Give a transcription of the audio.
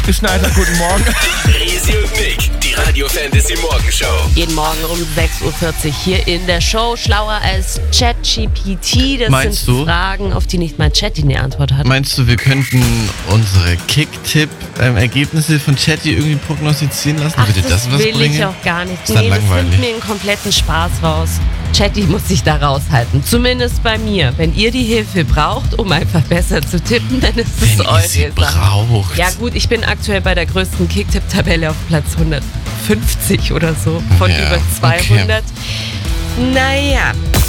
Schneider, guten Morgen. Resi und Nick, die Radio Fantasy Morgenshow. Jeden Morgen um 6.40 Uhr hier in der Show. Schlauer als ChatGPT. Das Meinst sind du? Fragen, auf die nicht mal Chatty eine Antwort hat. Meinst du, wir könnten unsere Kick-Tipp-Ergebnisse von Chatty irgendwie prognostizieren lassen? Ach, Würde das was will bringen? ich auch gar nicht. Ist dann Nee, das langweilig. nimmt mir einen kompletten Spaß raus. Chatty muss sich da raushalten. Zumindest bei mir. Wenn ihr die Hilfe braucht, um einfach besser zu tippen, dann ist es Wenn ihr eure sie Sache. braucht. Ja gut, ich bin aktuell bei der größten Kick-Tipp-Tabelle auf Platz 150 oder so. Von Ja, über 200. Naja.